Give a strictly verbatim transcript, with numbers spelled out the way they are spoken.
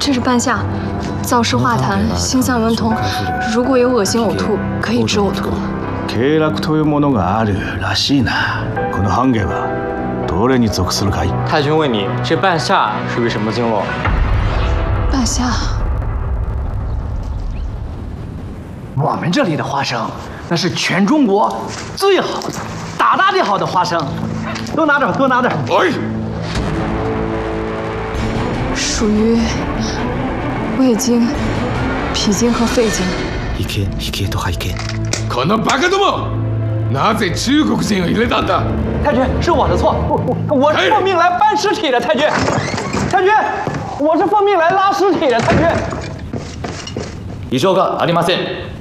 这是半夏，燥湿化痰，心散温通。如果有恶心呕吐，可以止呕吐。 経絡というものがあるらしいな。この半夏はどれに属するかい？ 太君问你，这半夏属于什么经络？ 半夏。 我们这里的花生，那是全中国最好的、大大的好的花生，多拿点，多拿点。 哎。 属于胃经、脾经和肺经。 いけ、いけとかいけ。 このバカども！なぜ中国人を入れたんだ？ 太君，是我的错，我我我是奉命来搬尸体的，太君。太君，我是奉命来拉尸体的，太君。 異常がありません。